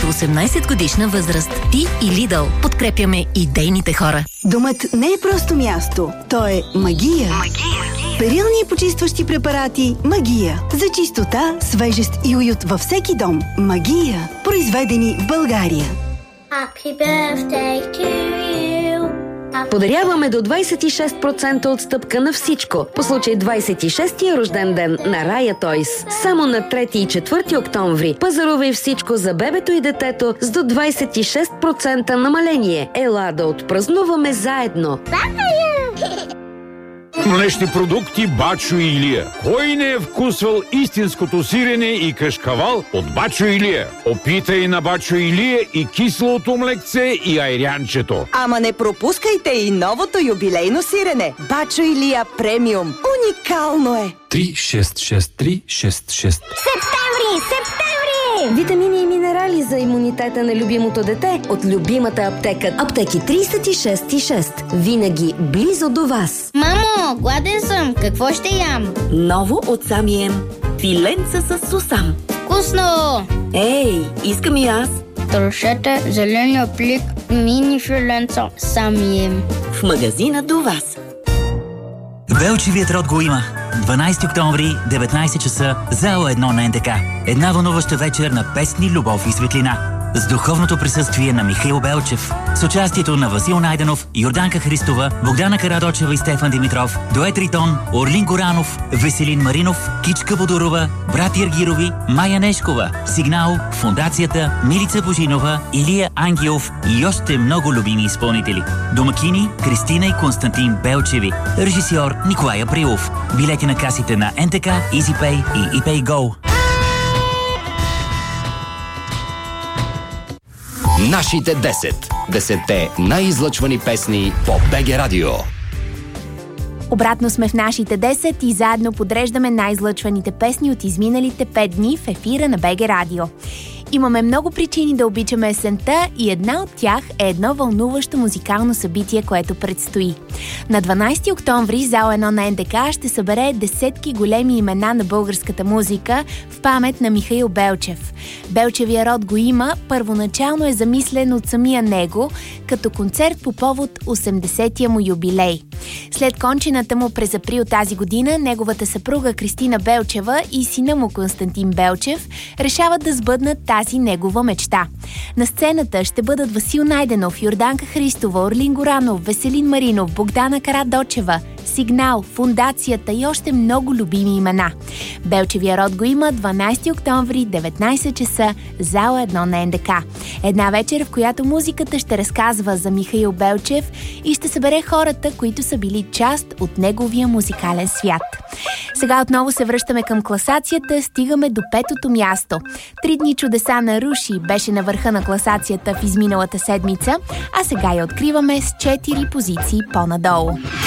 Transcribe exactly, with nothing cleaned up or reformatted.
до осемнайсет годишна възраст. Ти и Lidl подкрепяме идейните хора. Домът не е просто място, то е магия. Магия. Перилни и почистващи препарати Магия. За чистота, свежест и уют във всеки дом. Магия. Произведени в България. Happy birthday to you. Подаряваме до двайсет и шест процента отстъпка на всичко по случай двайсет и шестия рожден ден на Рая Тойс. Само на трети и четвърти октомври пазарувай всичко за бебето и детето с до двайсет и шест процента намаление. Ела да отпразнуваме заедно. Млечни продукти Бачо и Илия. Кой не е вкусвал истинското сирене и кашкавал от Бачо и Илия? Опитай на Бачо и Илия и киселото млекце и айрянчето. Ама не пропускайте и новото юбилейно сирене. Бачо и Илия премиум. Уникално е! три шест шест три шест шест. Септември! Септември! Витамини и минерали за имунитета на любимото дете от любимата аптека. Аптеки трийсет и шест и шест. Винаги близо до вас. Мамо, гладен съм. Какво ще ям? Ново от Самием. Филенца с сусам. Вкусно! Ей, искам и аз. Трошете зеления плик мини филенца Самием. В магазина до вас. Белчевият род го има. дванайсети октомври, деветнайсет часа, зала едно на Ен Де Ка. Една вълнуваща вечер на песни, любов и светлина. С духовното присъствие на Михаил Белчев. С участието на Васил Найденов, Йорданка Христова, Богдана Карадочева и Стефан Димитров, Дует Ритон, Орлин Горанов, Веселин Маринов, Кичка Бодорова, брат Ергирови, Майя Нешкова, Сигнал, Фондацията, Милица Божинова, Илия Ангелов и още много любими изпълнители. Домакини Кристина и Константин Белчеви. Режисьор Николай Априлов. Билети на касите на Ен Те Ка, EasyPay и ePayGo. Нашите десет. Десетте най-излъчвани песни по БГ Радио. Обратно сме в нашите десет и заедно подреждаме най-излъчваните песни от изминалите пет дни в ефира на БГ Радио. Имаме много причини да обичаме есента и една от тях е едно вълнуващо музикално събитие, което предстои. На дванайсети октомври зала едно на Ен Де Ка ще събере десетки големи имена на българската музика в памет на Михаил Белчев. Белчевия род го има, първоначално е замислен от самия него, като концерт по повод осемдесетия му юбилей. След кончината му през април тази година, неговата съпруга Кристина Белчева и сина му Константин Белчев решават да сбъднат тази негова мечта. На сцената ще бъдат Васил Найденов, Йорданка Христова, Орлин Горанов, Веселин Маринов, Богдана Карадочева, Сигнал, Фондацията и още много любими имена. Белчевия род го има дванайсети октомври, деветнайсет часа, зала едно на Ен Де Ка. Една вечер, в която музиката ще разказва за Михаил Белчев и ще събере хората, които са били част от неговия музикален свят. Сега отново се връщаме към класацията, стигаме до петото място. Три дни чудеса на Руши беше на върха на класацията в изминалата седмица, а сега я откриваме с четири позиции по-надолу.